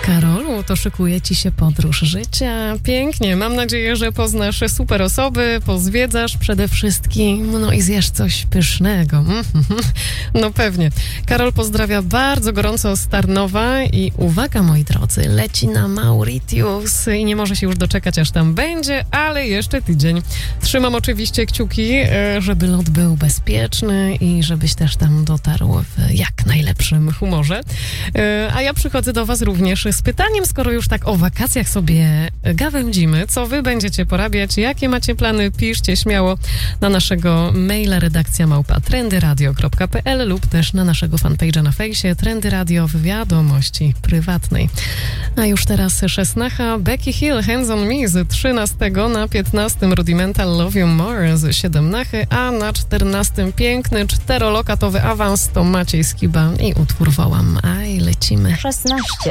Karolu, to szykuje ci się podróż życia. Pięknie. Mam nadzieję, że poznasz super osoby, pozwiedzasz przede wszystkim, no i zjesz coś pysznego. No pewnie. Karol pozdrawia bardzo gorąco z Tarnowa i uwaga, moi drodzy, leci na Mauritius i nie może się już doczekać, aż tam będzie, ale jeszcze tydzień. Trzymam oczywiście kciuki, żeby lot był bezpieczny i żebyś też tam dotarł w jak najlepszym humorze. A ja przychodzę do was również z pytaniem, skoro już tak o wakacjach sobie gawędzimy, co wy będziecie porabiać, jakie macie plany, piszcie śmiało na naszego maila redakcja@trendyradio.pl lub też na naszego fanpage'a na fejsie Trendy Radio w wiadomości prywatnej. A już teraz 16. Becky Hill, Hands on Me z 13 na 15. Rudimental Love You More z 17, a na 14. piękny 4-lokatowy awans to Maciej Skiba i utwór Wołam. Aj, lecimy. 16.